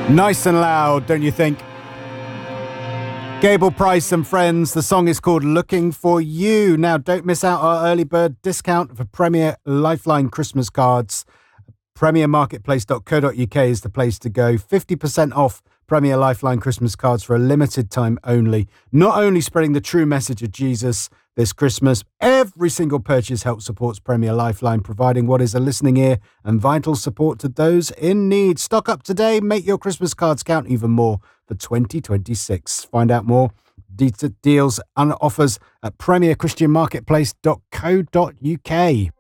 Nice and loud, don't you think? Gable Price and friends. The song is called Looking For You. Now, don't miss out our early bird discount for Premier Lifeline Christmas cards. Premiermarketplace.co.uk is the place to go. 50% off Premier Lifeline Christmas cards for a limited time only. Not only spreading the true message of Jesus this Christmas, every single purchase helps supports Premier Lifeline, providing what is a listening ear and vital support to those in need. Stock up today. Make your Christmas cards count even more for 2026. Find out more deals and offers at premierchristianmarketplace.co.uk.